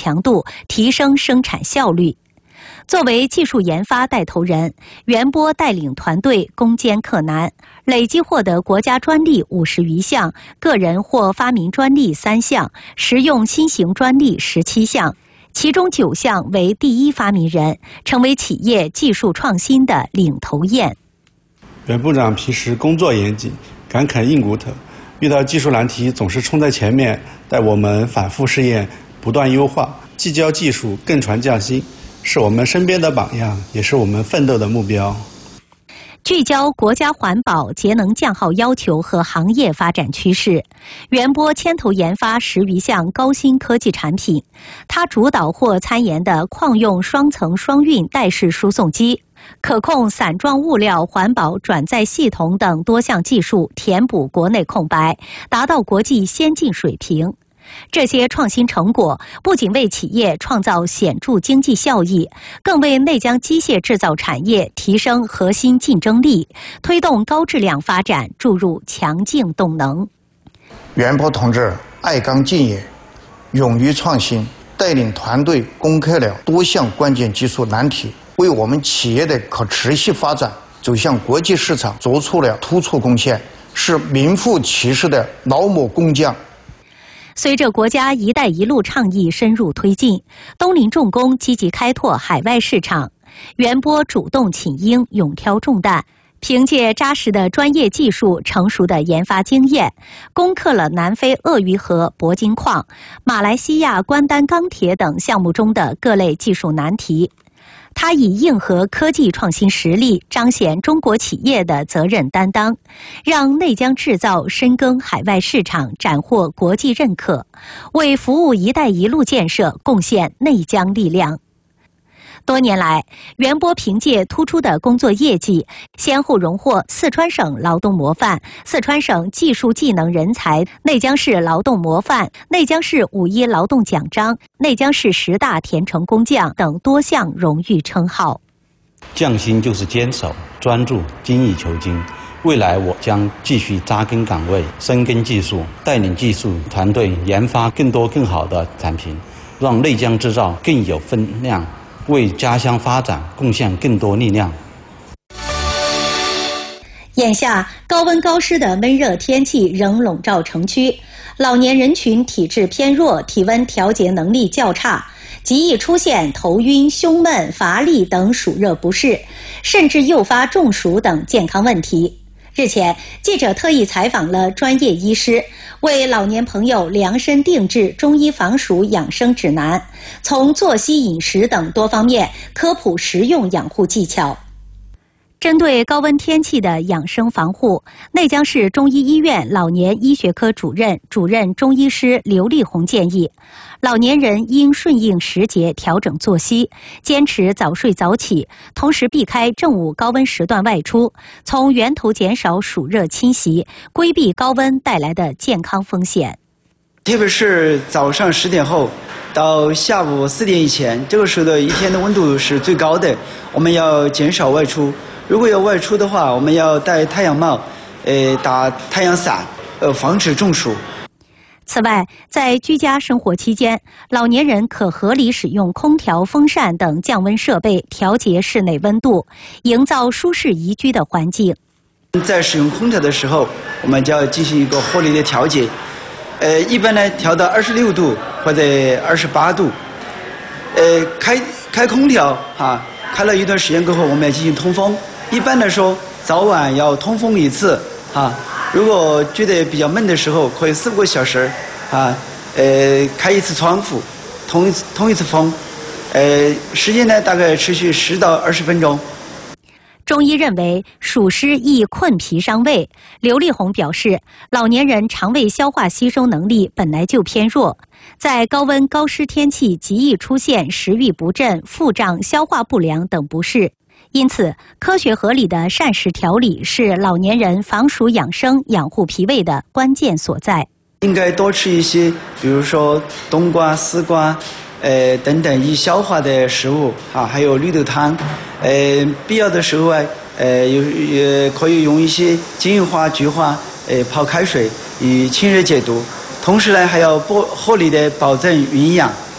强度，提升生产效率。作为技术研发带头人，袁波带领团队攻坚克难，累计获得国家专利50余项，个人或发明专利3项，实用新型专利17项，其中9项为第一发明人，成为企业技术创新的领头雁。 袁部长平时工作严谨，敢啃硬骨头，遇到技术难题总是冲在前面，带我们反复试验，不断优化，既教技术，更传匠心，是我们身边的榜样，也是我们奋斗的目标。 聚焦国家环保节能降耗要求和行业发展趋势，袁波牵头研发10余项高新科技产品。他主导或参研的矿用双层双运带式输送机、可控散装物料环保转载系统等多项技术，填补国内空白，达到国际先进水平。这些创新成果不仅为企业创造显著经济效益，更为内江机械制造产业提升核心竞争力，推动高质量发展注入强劲动能。 袁波同志爱岗敬业，勇于创新，带领团队攻克了多项关键技术难题，为我们企业的可持续发展走向国际市场做出了突出贡献，是名副其实的劳模工匠。 随着国家“一带一路”倡议深入推进，东林重工积极开拓海外市场，袁波主动请缨，勇挑重担，凭借扎实的专业技术、成熟的研发经验，攻克了南非鳄鱼河铂金矿、马来西亚关丹钢铁等项目中的各类技术难题。他以硬核科技创新实力彰显中国企业的责任担当，让内江制造深耕海外市场，斩获国际认可，为服务“一带一路”建设贡献内江力量。多年来，袁波凭借突出的工作业绩，先后荣获四川省劳动模范、四川省技术技能人才、内江市劳动模范、内江市5·1劳动奖章、内江市10大田城工匠等多项荣誉称号。 匠心就是坚守、专注、精益求精。未来我将继续扎根岗位，深耕技术，带领技术团队研发更多更好的产品，让内江制造更有分量，为家乡发展贡献更多力量。 眼下高温高湿的闷热天气仍笼罩城区，老年人群体质偏弱，体温调节能力较差，极易出现头晕、胸闷、乏力等暑热不适，甚至诱发中暑等健康问题。日前，记者特意采访了专业医师，为老年朋友量身定制中医防暑养生指南，从作息、饮食等多方面科普实用养护技巧。针对高温天气的养生防护，内江市中医医院老年医学科主任中医师刘丽红建议，老年人应顺应时节调整作息，坚持早睡早起，同时避开正午高温时段外出，从源头减少暑热侵袭，规避高温带来的健康风险。 特别是早上10点后到下午4点以前，这个时候的一天的温度是最高的，我们要减少外出。如果要外出的话，我们要戴太阳帽，打太阳伞，防止中暑。 此外，在居家生活期间，老年人可合理使用空调、风扇等降温设备，调节室内温度，营造舒适宜居的环境。 在使用空调的时候，我们就要进行一个合理的调节。一般呢，调到26度或者28度。开空调啊，开了一段时间过后，我们要进行通风。一般来说，早晚要通风一次啊。如果觉得比较闷的时候，可以4-5个小时啊，开一次窗户，通一次风，时间呢大概持续10到20分钟。 中医认为，暑湿易困脾伤胃。刘丽红表示，老年人肠胃消化吸收能力本来就偏弱，在高温高湿天气极易出现食欲不振、腹胀、消化不良等不适。因此，科学合理的膳食调理是老年人防暑养生、养护脾胃的关键所在。 应该多吃一些，比如说冬瓜、丝瓜，等等易消化的食物啊，还有绿豆汤。必要的时候啊，也可以用一些金银花、菊花，泡开水以清热解毒。同时呢，还要合理的保证营养。